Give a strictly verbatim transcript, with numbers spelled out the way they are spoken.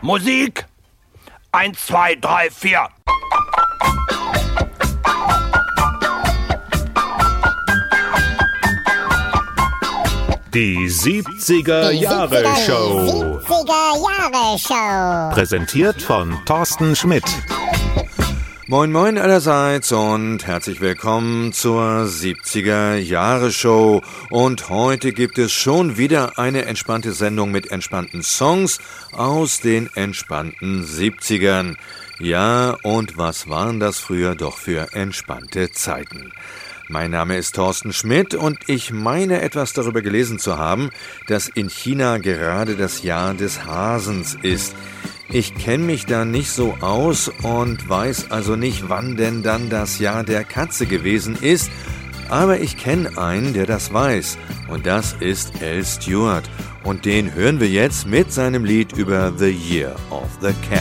Musik! Eins, zwei, drei, vier. Die siebziger-Jahre-Show. siebziger-Jahre-Show. Präsentiert von Thorsten Schmidt. Moin moin allerseits und herzlich willkommen zur siebziger-Jahre-Show. Und heute gibt es schon wieder eine entspannte Sendung mit entspannten Songs aus den entspannten siebzigern. Ja, und was waren das früher doch für entspannte Zeiten? Mein Name ist Thorsten Schmidt und ich meine etwas darüber gelesen zu haben, dass in China gerade das Jahr des Hasens ist. Ich kenne mich da nicht so aus und weiß also nicht, wann denn dann das Jahr der Katze gewesen ist, aber ich kenne einen, der das weiß, und das ist Al Stewart. Und den hören wir jetzt mit seinem Lied über The Year of the Cat.